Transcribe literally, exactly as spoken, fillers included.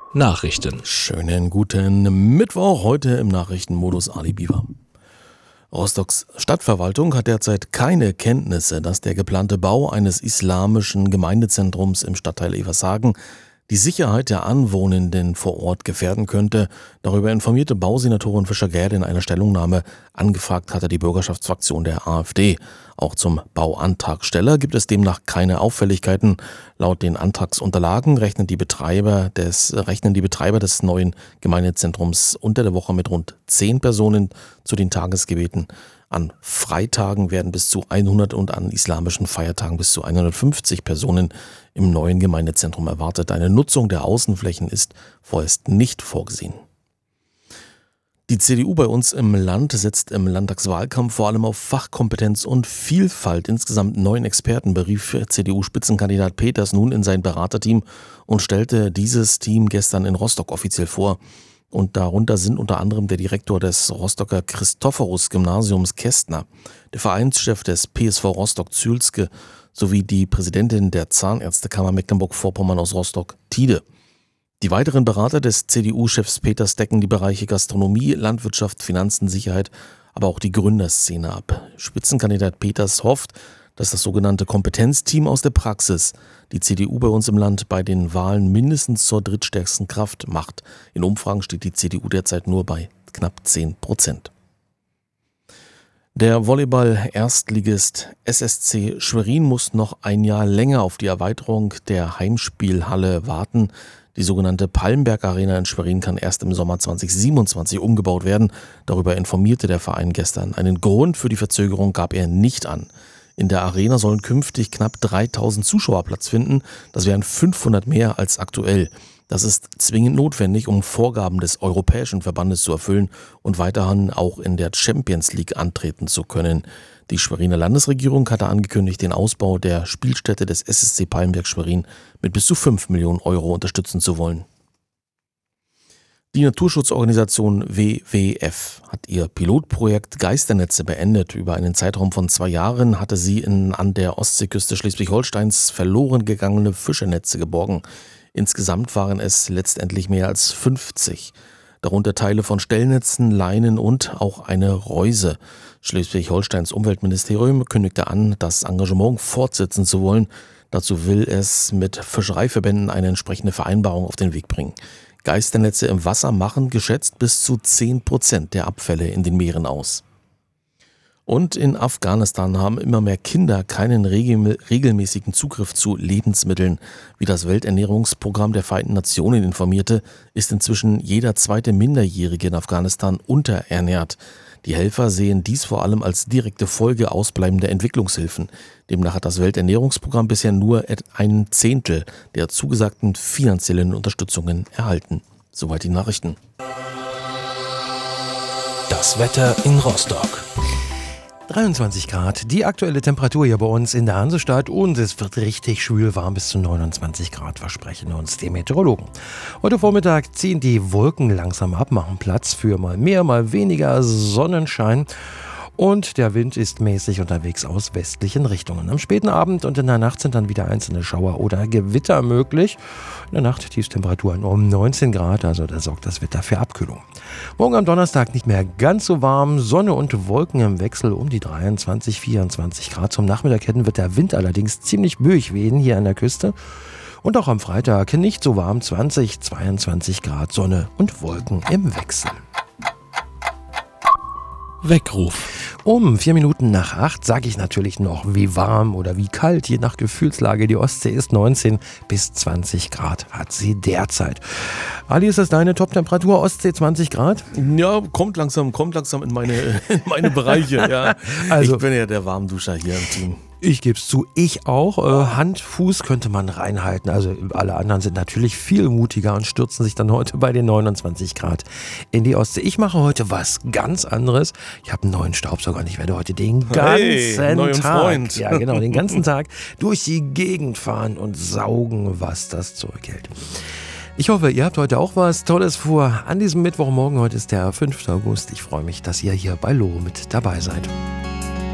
Nachrichten. Schönen guten Mittwoch, heute im Nachrichtenmodus Ali Biwa. Rostocks Stadtverwaltung hat derzeit keine Kenntnisse, dass der geplante Bau eines islamischen Gemeindezentrums im Stadtteil Evershagen die Sicherheit der Anwohnenden vor Ort gefährden könnte. Darüber informierte Bausenatorin Fischer-Gerde in einer Stellungnahme. Angefragt hatte die Bürgerschaftsfraktion der AfD. Auch zum Bauantragsteller gibt es demnach keine Auffälligkeiten. Laut den Antragsunterlagen rechnen die Betreiber des, rechnen die Betreiber des neuen Gemeindezentrums unter der Woche mit rund zehn Personen zu den Tagesgebeten. An Freitagen werden bis zu hundert und an islamischen Feiertagen bis zu hundertfünfzig Personen im neuen Gemeindezentrum erwartet. Eine Nutzung der Außenflächen ist vorerst nicht vorgesehen. Die C D U bei uns im Land setzt im Landtagswahlkampf vor allem auf Fachkompetenz und Vielfalt. Insgesamt neun Experten berief C D U-Spitzenkandidat Peters nun in sein Beraterteam und stellte dieses Team gestern in Rostock offiziell vor. Und darunter sind unter anderem der Direktor des Rostocker Christophorus-Gymnasiums Kästner, der Vereinschef des P S V Rostock Zülske sowie die Präsidentin der Zahnärztekammer Mecklenburg-Vorpommern aus Rostock, Tide. Die weiteren Berater des C D U-Chefs Peters decken die Bereiche Gastronomie, Landwirtschaft, Finanzen, Sicherheit, aber auch die Gründerszene ab. Spitzenkandidat Peters hofft, dass das sogenannte Kompetenzteam aus der Praxis die C D U bei uns im Land bei den Wahlen mindestens zur drittstärksten Kraft macht. In Umfragen steht die C D U derzeit nur bei knapp zehn Prozent. Der Volleyball-Erstligist S S C Schwerin muss noch ein Jahr länger auf die Erweiterung der Heimspielhalle warten. Die sogenannte Palmberg Arena in Schwerin kann erst im Sommer zwanzig siebenundzwanzig umgebaut werden. Darüber informierte der Verein gestern. Einen Grund für die Verzögerung gab er nicht an. In der Arena sollen künftig knapp dreitausend Zuschauer Platz finden. Das wären fünfhundert mehr als aktuell. Das ist zwingend notwendig, um Vorgaben des Europäischen Verbandes zu erfüllen und weiterhin auch in der Champions League antreten zu können. Die Schweriner Landesregierung hatte angekündigt, den Ausbau der Spielstätte des S S C Palmberg Schwerin mit bis zu fünf Millionen Euro unterstützen zu wollen. Die Naturschutzorganisation W W F hat ihr Pilotprojekt Geisternetze beendet. Über einen Zeitraum von zwei Jahren hatte sie in, an der Ostseeküste Schleswig-Holsteins verloren gegangene Fischernetze geborgen. Insgesamt waren es letztendlich mehr als fünfzig. Darunter Teile von Stellnetzen, Leinen und auch eine Reuse. Schleswig-Holsteins Umweltministerium kündigte an, das Engagement fortsetzen zu wollen. Dazu will es mit Fischereiverbänden eine entsprechende Vereinbarung auf den Weg bringen. Geisternetze im Wasser machen geschätzt bis zu zehn Prozent der Abfälle in den Meeren aus. Und in Afghanistan haben immer mehr Kinder keinen regelmäßigen Zugriff zu Lebensmitteln. Wie das Welternährungsprogramm der Vereinten Nationen informierte, ist inzwischen jeder zweite Minderjährige in Afghanistan unterernährt. Die Helfer sehen dies vor allem als direkte Folge ausbleibender Entwicklungshilfen. Demnach hat das Welternährungsprogramm bisher nur ein Zehntel der zugesagten finanziellen Unterstützungen erhalten. Soweit die Nachrichten. Das Wetter in Rostock. dreiundzwanzig Grad, die aktuelle Temperatur hier bei uns in der Hansestadt und es wird richtig schwül warm, bis zu neunundzwanzig Grad versprechen uns die Meteorologen. Heute Vormittag ziehen die Wolken langsam ab, machen Platz für mal mehr, mal weniger Sonnenschein. Und der Wind ist mäßig unterwegs aus westlichen Richtungen. Am späten Abend und in der Nacht sind dann wieder einzelne Schauer oder Gewitter möglich. In der Nacht Tiefstemperaturen um neunzehn Grad, also da sorgt das Wetter für Abkühlung. Morgen am Donnerstag nicht mehr ganz so warm, Sonne und Wolken im Wechsel um die dreiundzwanzig, vierundzwanzig Grad. Zum Nachmittag hin wird der Wind allerdings ziemlich böig wehen hier an der Küste. Und auch am Freitag nicht so warm, zwanzig, zweiundzwanzig Grad, Sonne und Wolken im Wechsel. Weckruf. Um vier Minuten nach acht sage ich natürlich noch, wie warm oder wie kalt, je nach Gefühlslage. Die Ostsee ist neunzehn bis zwanzig Grad, hat sie derzeit. Ali, ist das deine Top-Temperatur, Ostsee zwanzig Grad? Ja, kommt langsam, kommt langsam in meine, in meine Bereiche. Ja. Also, ich bin ja der Warmduscher hier im Team. Ich gebe es zu, ich auch. Äh, Hand, Fuß könnte man reinhalten. Also alle anderen sind natürlich viel mutiger und stürzen sich dann heute bei den neunundzwanzig Grad in die Ostsee. Ich mache heute was ganz anderes. Ich habe einen neuen Staubsauger und ich werde heute den ganzen hey, neuen Tag, Freund. ja genau, den ganzen Tag durch die Gegend fahren und saugen, was das Zeug hält. Ich hoffe, ihr habt heute auch was Tolles vor an diesem Mittwochmorgen. Heute ist der fünfte August. Ich freue mich, dass ihr hier bei Loh mit dabei seid.